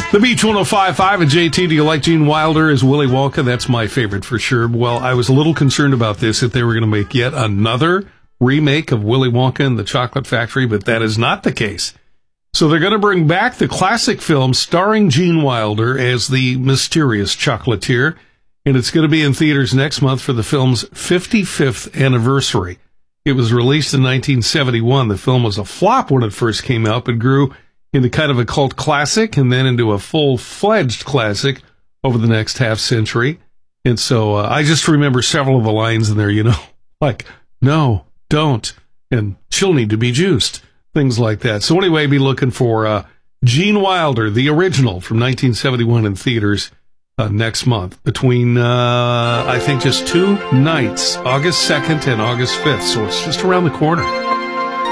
The Beach 105.5 and JT, do you like Gene Wilder as Willy Wonka? That's my favorite for sure. Well, I was a little concerned about this, if they were going to make yet another remake of Willy Wonka and the Chocolate Factory, but that is not the case. So they're going to bring back the classic film starring Gene Wilder as the mysterious chocolatier, and it's going to be in theaters next month for the film's 55th anniversary. It was released in 1971. The film was a flop when it first came out, but grew into kind of a cult classic and then into a full-fledged classic over the next half century. And so I just remember several of the lines in there, like, no, don't, and she'll need to be juiced, things like that. So anyway, be looking for Gene Wilder, the original from 1971 in theaters next month between, I think, just 2 nights, August 2nd and August 5th. So it's just around the corner.